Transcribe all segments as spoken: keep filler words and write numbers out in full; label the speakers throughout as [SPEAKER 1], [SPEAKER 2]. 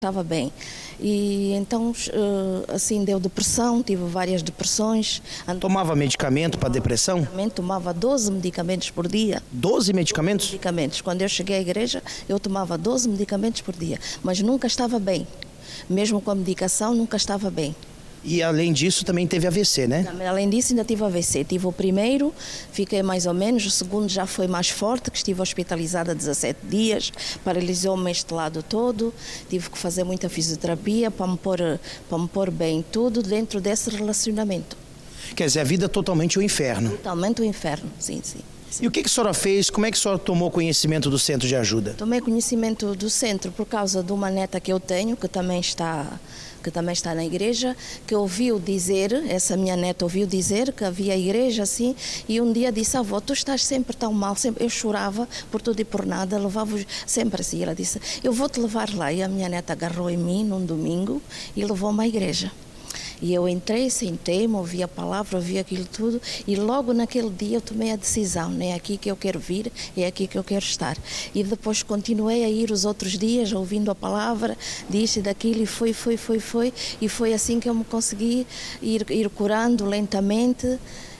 [SPEAKER 1] Estava bem. E então, assim, deu depressão, tive várias depressões.
[SPEAKER 2] Tomava medicamento para depressão?
[SPEAKER 1] Tomava doze medicamentos por dia.
[SPEAKER 2] doze medicamentos?
[SPEAKER 1] doze medicamentos. Quando eu cheguei à igreja, eu tomava doze medicamentos por dia, mas nunca estava bem. Mesmo com a medicação, nunca estava bem.
[SPEAKER 2] E além disso também teve A V C, né?
[SPEAKER 1] Além disso ainda tive A V C. Tive o primeiro, fiquei mais ou menos, o segundo já foi mais forte, que estive hospitalizada dezessete dias, paralisou-me este lado todo, tive que fazer muita fisioterapia para me pôr, para me pôr bem, tudo dentro desse relacionamento.
[SPEAKER 2] Quer dizer, a vida é totalmente o inferno.
[SPEAKER 1] Totalmente o inferno, sim, sim. Sim.
[SPEAKER 2] E o que, que a senhora fez? Como é que a senhora tomou conhecimento do centro de ajuda?
[SPEAKER 1] Tomei conhecimento do centro por causa de uma neta que eu tenho, que também está, que também está na igreja, que ouviu dizer, essa minha neta ouviu dizer que havia igreja assim, e um dia disse: avó, tu estás sempre tão mal, sempre. Eu chorava por tudo e por nada, levava-os sempre assim. Ela disse: eu vou te levar lá. E a minha neta agarrou em mim num domingo e levou-me à igreja. E eu entrei, sentei-me, ouvi a palavra, ouvi aquilo tudo, e logo naquele dia eu tomei a decisão, não é aqui que eu quero vir, é aqui que eu quero estar. E depois continuei a ir os outros dias, ouvindo a palavra, disto e daquilo, e foi, foi, foi, foi, e foi assim que eu me consegui ir, ir curando lentamente,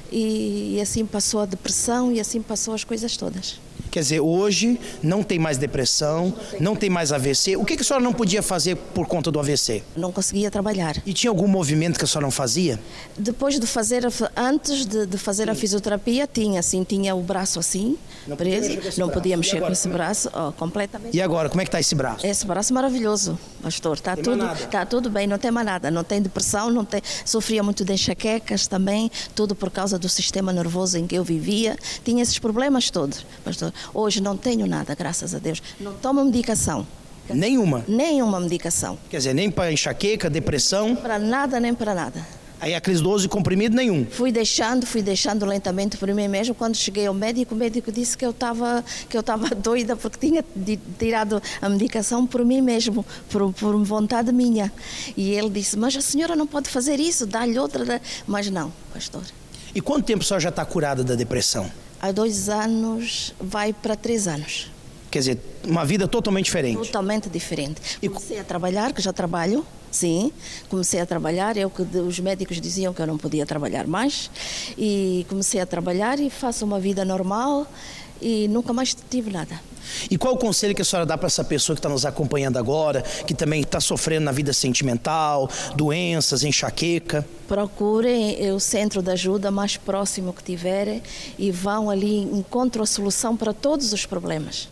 [SPEAKER 1] e, e assim passou a depressão, e assim passou as coisas todas.
[SPEAKER 2] Quer dizer, hoje não tem mais depressão, não tem mais A V C. O que, que a senhora não podia fazer por conta do A V C?
[SPEAKER 1] Não conseguia trabalhar.
[SPEAKER 2] E tinha algum movimento que a senhora não fazia?
[SPEAKER 1] Depois de fazer, antes de, de fazer Sim. a fisioterapia, tinha assim, tinha o braço assim, não preso, podia não podia mexer com esse braço, oh, completamente.
[SPEAKER 2] E agora, como é que está esse braço?
[SPEAKER 1] Esse braço maravilhoso, pastor, está tudo, está tudo bem, não tem mais nada, não tem depressão, não tem, sofria muito de enxaquecas também, tudo por causa do sistema nervoso em que eu vivia, tinha esses problemas todos, pastor. Hoje não tenho nada, graças a Deus. Não tomo medicação.
[SPEAKER 2] Nenhuma?
[SPEAKER 1] Nenhuma medicação.
[SPEAKER 2] Quer dizer, nem para enxaqueca, depressão?
[SPEAKER 1] Para nada, nem para nada.
[SPEAKER 2] Aí aqueles doze comprimidos, nenhum?
[SPEAKER 1] Fui deixando, fui deixando lentamente por mim mesmo. Quando cheguei ao médico, o médico disse que eu estava que eu estava doida porque tinha tirado a medicação por mim mesmo, por, por vontade minha. E ele disse: mas a senhora não pode fazer isso, dá-lhe outra. Mas não, pastor.
[SPEAKER 2] E quanto tempo a senhora já está curada da depressão?
[SPEAKER 1] Há dois anos, vai para três anos.
[SPEAKER 2] Quer dizer, uma vida totalmente diferente.
[SPEAKER 1] Totalmente diferente. E comecei a trabalhar, que já trabalho, sim. Comecei a trabalhar, eu que os médicos diziam que eu não podia trabalhar mais. E comecei a trabalhar e faço uma vida normal e nunca mais tive nada.
[SPEAKER 2] E qual o conselho que a senhora dá para essa pessoa que está nos acompanhando agora, que também está sofrendo na vida sentimental, doenças, enxaqueca?
[SPEAKER 1] Procurem o centro de ajuda mais próximo que tiverem e vão ali, encontram a solução para todos os problemas.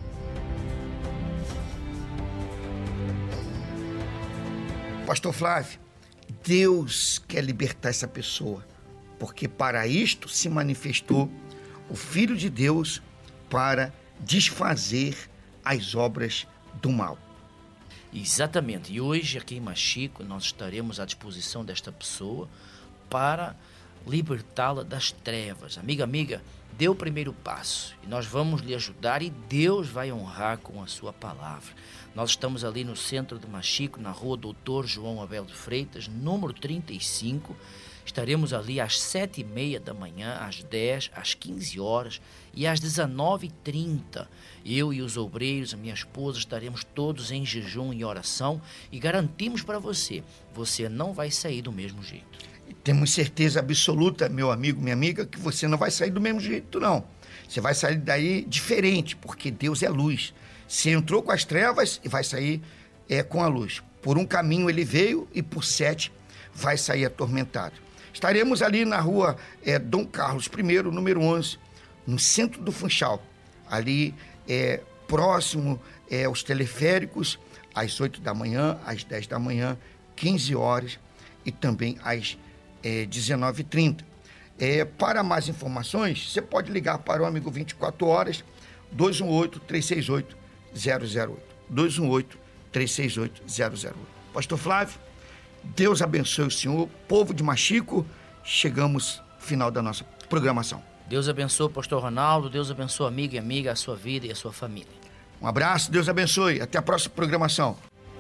[SPEAKER 3] Pastor Flávio, Deus quer libertar essa pessoa, porque para isto se manifestou o Filho de Deus para desfazer as obras do mal.
[SPEAKER 4] Exatamente, e hoje aqui em Machico nós estaremos à disposição desta pessoa para libertá-la das trevas. Amiga, amiga, dê o primeiro passo e nós vamos lhe ajudar e Deus vai honrar com a sua palavra. Nós estamos ali no centro de Machico, na rua doutor João Abel de Freitas, número trinta e cinco. Estaremos ali às sete e meia da manhã, às dez, às quinze horas e às dezenove e trinta. Eu e os obreiros, a minha esposa, estaremos todos em jejum e oração e garantimos para você, você não vai sair do mesmo jeito.
[SPEAKER 3] E temos certeza absoluta, meu amigo, minha amiga, que você não vai sair do mesmo jeito, não. Você vai sair daí diferente, porque Deus é luz. Você entrou com as trevas e vai sair é, com a luz. Por um caminho ele veio e por sete vai sair atormentado. Estaremos ali na rua é, Dom Carlos I, número onze, no centro do Funchal, ali é, próximo é, aos teleféricos, às oito da manhã, às dez da manhã, quinze horas e também às é, dezenove e trinta. É, para mais informações, você pode ligar para o amigo vinte e quatro horas, dois um oito, três seis oito, zero zero oito. dois um oito, três seis oito, zero zero oito. Pastor Flávio, Deus abençoe o senhor, povo de Machico, chegamos ao final da nossa programação.
[SPEAKER 4] Deus abençoe o pastor Ronaldo, Deus abençoe amigo e amiga, a sua vida e a sua família.
[SPEAKER 3] Um abraço, Deus abençoe, até a próxima programação.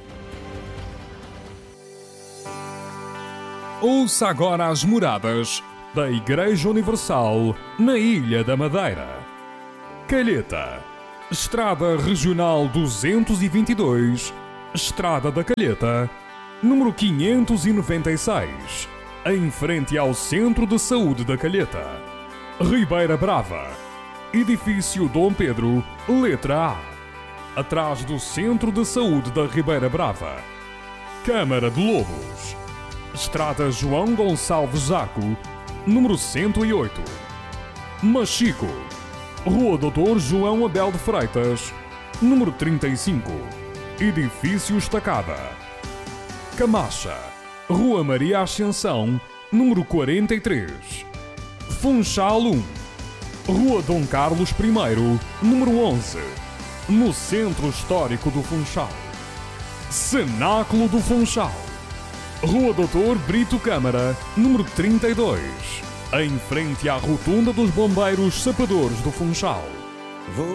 [SPEAKER 5] Ouça agora as moradas da Igreja Universal na Ilha da Madeira. Calheta, Estrada Regional duzentos e vinte e dois, Estrada da Calheta, número quinhentos e noventa e seis, em frente ao Centro de Saúde da Calheta. Ribeira Brava, edifício Dom Pedro, letra A, atrás do Centro de Saúde da Ribeira Brava. Câmara de Lobos, Estrada João Gonçalves Zaco, número cento e oito. Machico, Rua doutor João Abel de Freitas, número trinta e cinco, edifício Estacada. Camacha, Rua Maria Ascensão, número quarenta e três. Funchal um, Rua Dom Carlos I, número onze, no Centro Histórico do Funchal. Cenáculo do Funchal, Rua doutor Brito Câmara, número trinta e dois, em frente à Rotunda dos Bombeiros Sapadores do Funchal.